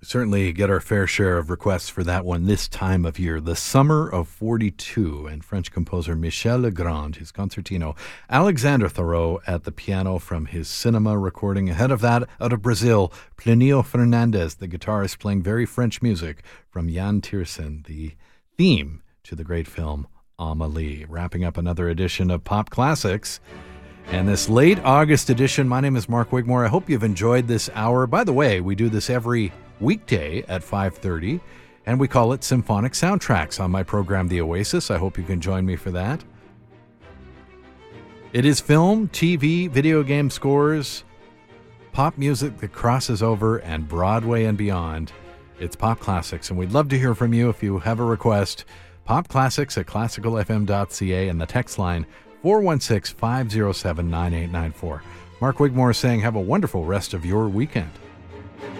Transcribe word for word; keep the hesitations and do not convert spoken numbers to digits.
certainly get our fair share of requests for that one this time of year. The Summer of forty-two, and French composer Michel Legrand, his concertino. Alexandre Thoreau at the piano from his cinema recording. Ahead of that, out of Brazil, Plinio Fernandez, the guitarist, playing very French music from Jan Tiersen, the theme to the great film Amélie. Wrapping up another edition of Pop Classics. And this late August edition, my name is Mark Wigmore. I hope you've enjoyed this hour. By the way, we do this every weekday at five thirty, and we call it Symphonic Soundtracks on my program, The Oasis. I hope you can join me for that. It is film, T V, video game scores, pop music that crosses over, and Broadway and beyond. It's Pop Classics, and we'd love to hear from you if you have a request. Pop Classics at classical f m dot c a and the text line four one six, five oh seven, nine eight nine four. Mark Wigmore saying have a wonderful rest of your weekend.